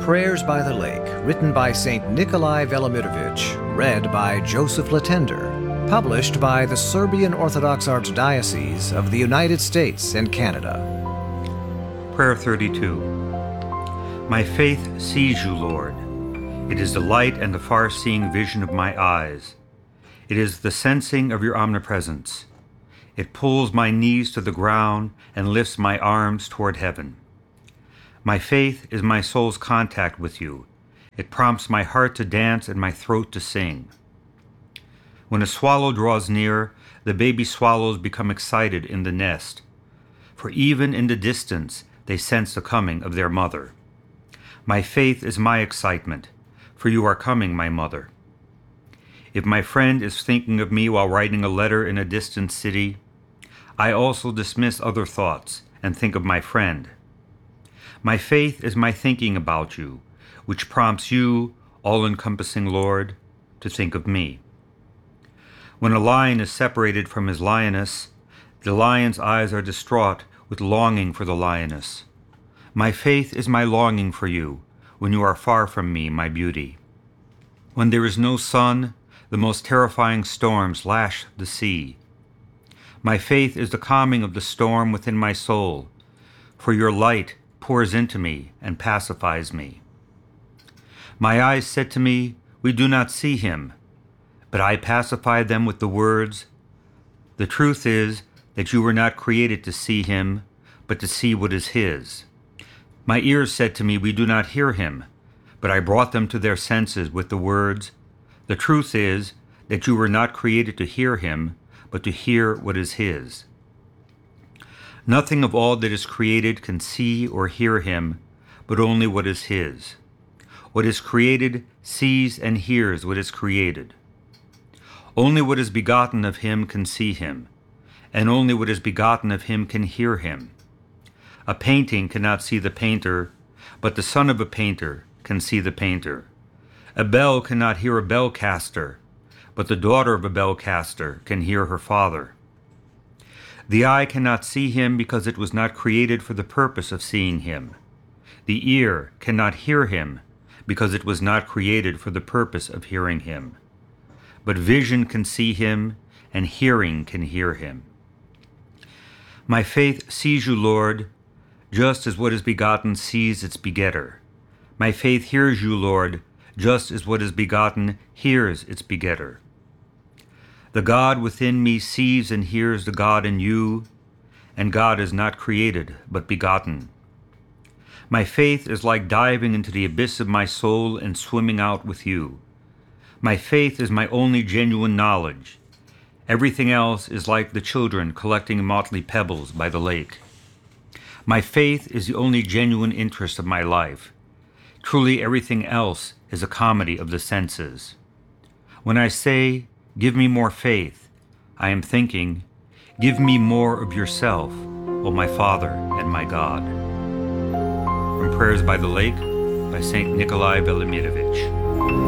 Prayers by the Lake, written by St. Nikolai Velimirovich, read by Joseph Latender, published by the Serbian Orthodox Archdiocese of the United States and Canada. Prayer 32. My faith sees you, Lord. It is the light and the far-seeing vision of my eyes. It is the sensing of your omnipresence. It pulls my knees to the ground and lifts my arms toward heaven. My faith is my soul's contact with you. It prompts my heart to dance and my throat to sing. When a swallow draws near, the baby swallows become excited in the nest, for even in the distance they sense the coming of their mother. My faith is my excitement, for you are coming, my mother. If my friend is thinking of me while writing a letter in a distant city, I also dismiss other thoughts and think of my friend. My faith is my thinking about you, which prompts you, all-encompassing Lord, to think of me. When a lion is separated from his lioness, the lion's eyes are distraught with longing for the lioness. My faith is my longing for you, when you are far from me, my beauty. When there is no sun, the most terrifying storms lash the sea. My faith is the calming of the storm within my soul, for your light pours into me and pacifies me. My eyes said to me, we do not see him, but I pacified them with the words, the truth is that you were not created to see him, but to see what is his. My ears said to me, we do not hear him, but I brought them to their senses with the words, the truth is that you were not created to hear him, but to hear what is his. Nothing of all that is created can see or hear him, but only what is his. What is created sees and hears what is created. Only what is begotten of him can see him, and only what is begotten of him can hear him. A painting cannot see the painter, but the son of a painter can see the painter. A bell cannot hear a bell caster, but the daughter of a bell caster can hear her father. The eye cannot see him because it was not created for the purpose of seeing him. The ear cannot hear him because it was not created for the purpose of hearing him. But vision can see him, and hearing can hear him. My faith sees you, Lord, just as what is begotten sees its begetter. My faith hears you, Lord, just as what is begotten hears its begetter. The God within me sees and hears the God in you, and God is not created, but begotten. My faith is like diving into the abyss of my soul and swimming out with you. My faith is my only genuine knowledge. Everything else is like the children collecting motley pebbles by the lake. My faith is the only genuine interest of my life. Truly everything else is a comedy of the senses. When I say, give me more faith, I am thinking, give me more of yourself, O my Father and my God. From Prayers by the Lake by St. Nikolai Velimirovich.